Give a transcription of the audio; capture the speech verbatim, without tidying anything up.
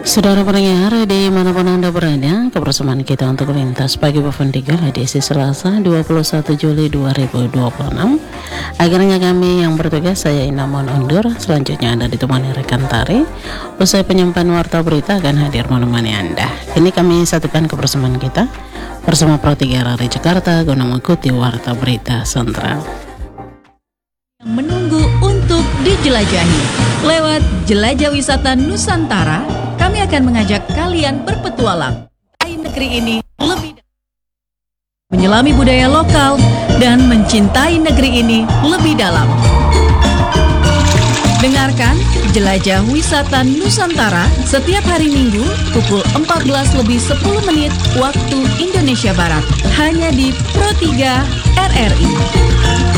Saudara pendengar dimanapun Anda berada, kebersamaan kita untuk lintas pagi Buffon tiga edisi Selasa dua puluh satu Juli dua ribu dua puluh enam. Akhirnya kami yang bertugas, saya Inamon undur. Selanjutnya Anda ditemani rekan Tari. Usai penyampaian warta berita akan hadir menemani Anda. Kini kami satukan kebersamaan kita bersama Pro tiga R R I Jakarta guna mengikuti warta berita sentral. Menunggu untuk dijelajahi. Lewat Jelajah Wisata Nusantara, kami akan mengajak kalian berpetualang di negeri ini lebih menyelami budaya lokal dan mencintai negeri ini lebih dalam. Dengarkan Jelajah Wisata Nusantara setiap hari Minggu pukul empat belas lebih sepuluh menit waktu Indonesia Barat, hanya di Pro tiga R R I.